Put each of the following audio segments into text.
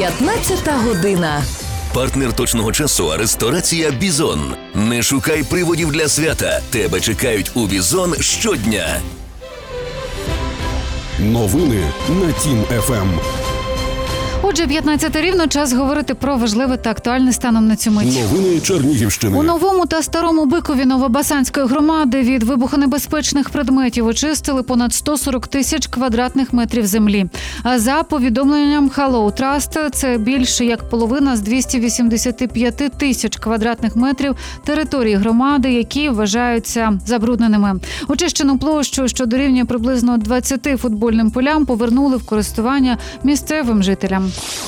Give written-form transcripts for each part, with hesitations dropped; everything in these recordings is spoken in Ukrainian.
15 година. Партнер точного часу – ресторація «Бізон». Не шукай приводів для свята. Тебе чекають у «Бізон» щодня. Новини на Тім ФМ. Отже, 15 рівно, час говорити про важливе та актуальне станом на цю мить. Новини Чернігівщини. У Новому та Старому Бикові Новобасанської громади від вибухонебезпечних предметів очистили понад 140 тисяч квадратних метрів землі. А за повідомленням Hello Trust, це більше як половина з 285 тисяч квадратних метрів території громади, які вважаються забрудненими. Очищену площу, що дорівнює приблизно 20 футбольним полям, повернули в користування місцевим жителям.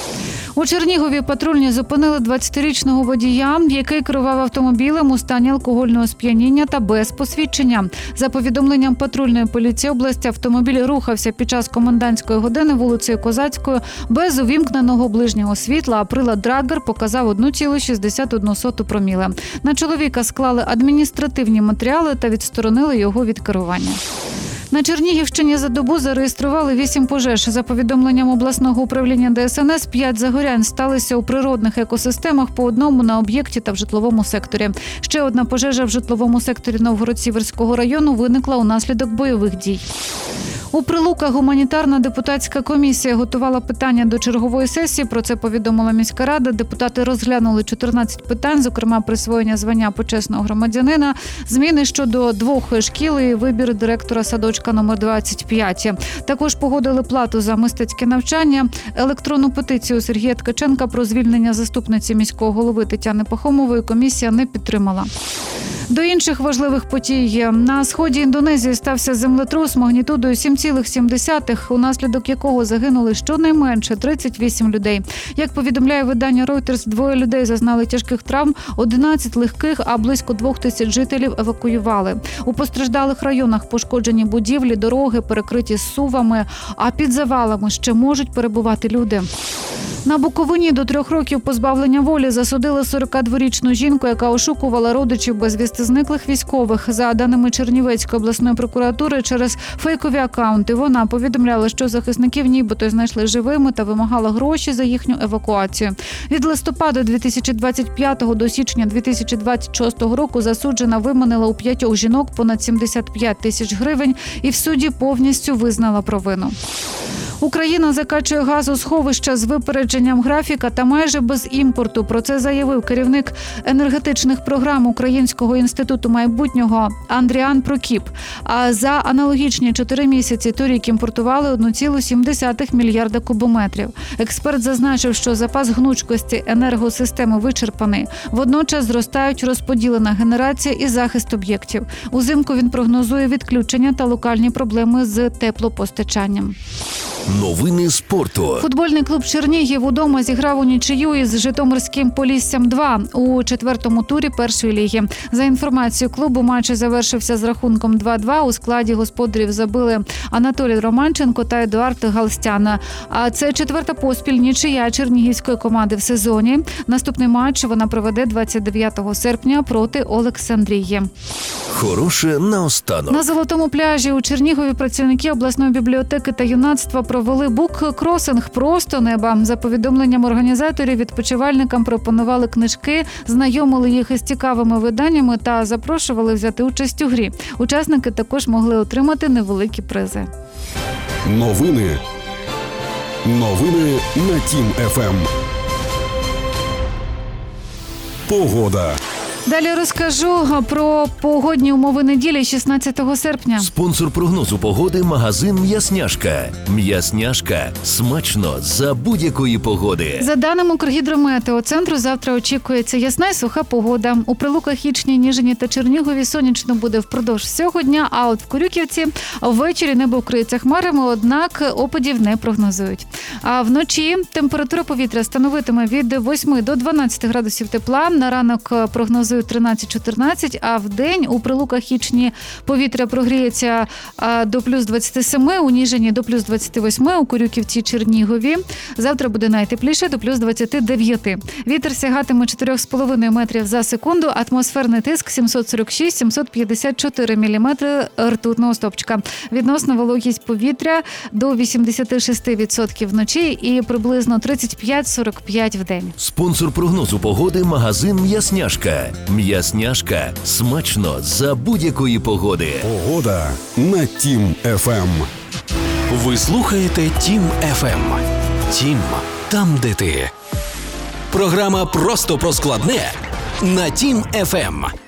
У Чернігові патрульні зупинили 20-річного водія, який керував автомобілем у стані алкогольного сп'яніння та без посвідчення. За повідомленням патрульної поліції області, автомобіль рухався під час комендантської години вулицею Козацькою без увімкненого ближнього світла, а прилад Драгер показав 1,61 проміле. На чоловіка склали адміністративні матеріали та відсторонили його від керування. На Чернігівщині за добу зареєстрували 8 пожеж. За повідомленням обласного управління ДСНС, 5 загорянь сталися у природних екосистемах, по одному на об'єкті та в житловому секторі. Ще одна пожежа в житловому секторі Новгород-Сіверського району виникла унаслідок бойових дій. У Прилуках гуманітарна депутатська комісія готувала питання до чергової сесії. Про це повідомила міська рада. Депутати розглянули 14 питань, зокрема присвоєння звання почесного громадянина, зміни щодо 2 шкіл і вибір директора садочка номер 25. Також погодили плату за мистецьке навчання, електронну петицію Сергія Ткаченка про звільнення заступниці міського голови Тетяни Пахомової комісія не підтримала. До інших важливих подій. На сході Індонезії стався землетрус магнітудою 7,7, унаслідок якого загинули щонайменше 38 людей. Як повідомляє видання Reuters, 2 людей зазнали тяжких травм, 11 легких, а близько 2000 жителів евакуювали. У постраждалих районах пошкоджені будівлі, дороги, перекриті зсувами, а під завалами ще можуть перебувати люди. На Буковині до 3 років позбавлення волі засудили 42-річну жінку, яка ошукувала родичів безвісти зниклих військових. За даними Чернівецької обласної прокуратури, через фейкові акаунти вона повідомляла, що захисників нібито знайшли живими та вимагала гроші за їхню евакуацію. Від листопада 2025 до січня 2026 року засуджена виманила у 5 жінок понад 75 тисяч гривень і в суді повністю визнала провину. Україна закачує газосховища з випередженням графіка та майже без імпорту. Про це заявив керівник енергетичних програм Українського інституту майбутнього Андріан Прокіп. А за аналогічні 4 місяці торік імпортували 1,7 мільярда кубометрів. Експерт зазначив, що запас гнучкості енергосистеми вичерпаний. Водночас зростають розподілена генерація і захист об'єктів. Узимку він прогнозує відключення та локальні проблеми з теплопостачанням. Новини спорту. Футбольний клуб Чернігів удома зіграв у нічию із Житомирським Поліссям-2 у 4-му турі першої ліги. За інформацією клубу, матч завершився з рахунком 2-2. У складі господарів забили Анатолій Романченко та Едуард Галстян. А це 4-та поспіль нічия чернігівської команди в сезоні. Наступний матч вона проведе 29 серпня проти Олександрії. Хороше наостанок. На Золотому пляжі у Чернігові працівники обласної бібліотеки та юнацтва провели бук-кросинг «Просто неба». За повідомленням організаторів, відпочивальникам пропонували книжки, знайомили їх із цікавими виданнями та запрошували взяти участь у грі. Учасники також могли отримати невеликі призи. Новини на Тім ФМ. Погода. Далі розкажу про погодні умови неділі 16 серпня. Спонсор прогнозу погоди – магазин «М'ясняшка». «М'ясняшка» – смачно за будь-якої погоди. За даними Укргідрометеоцентру, завтра очікується ясна і суха погода. У Прилуках, Ічні, Ніжині та Чернігові сонячно буде впродовж всього дня, а от в Корюківці ввечері небо вкриється хмарами, однак опадів не прогнозують. А вночі температура повітря становитиме від 8 до 12 градусів тепла. На ранок прогнозують прогнозують 13-14, а в день у Прилуках Ічні повітря прогріється до плюс 27, у Ніжині до плюс 28, у Корюківці, Чернігові. Завтра буде найтепліше до плюс 29. Вітер сягатиме 4,5 метрів за секунду, атмосферний тиск 746-754 міліметри ртутного стовпчика. Відносна вологість повітря до 86% вночі і приблизно 35-45 в день. Спонсор прогнозу погоди – магазин «М'ясняшка». «М'ясняшка» – смачно за будь-якої погоди. Погода на Тім ФМ. Ви слухаєте Тім ФМ. Тім – там, де ти. Програма «Просто про складне» на Тім ФМ.